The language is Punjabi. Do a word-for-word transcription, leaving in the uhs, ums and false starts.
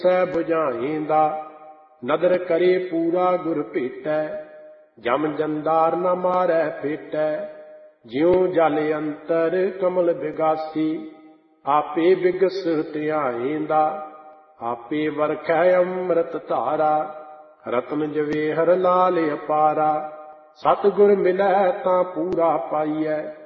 ਸੈ ਬੁਝਾਈਂਦਾ। ਨਦਰ ਕਰੇ ਪੂਰਾ ਗੁਰ ਭੇਟੈ, ਜਮ ਜੰਦਾਰ ਨ ਮਾਰੈ ਫੇਟੈ। ਜਿਉ ਜਲ ਅੰਤਰ ਕਮਲ ਬਿਗਾਸੀ, ਆਪੇ ਬਿਗਸ ਧਿਆਈਂਦਾ। ਆਪੇ ਵਰਖੈ ਅੰਮ੍ਰਿਤ ਧਾਰਾ, ਰਤਨ ਜਵੇਹਰ ਲਾਲ ਅਪਾਰਾ। ਸਤਿਗੁਰ ਮਿਲੈ ਤਾਂ ਪੂਰਾ ਪਾਈਐ,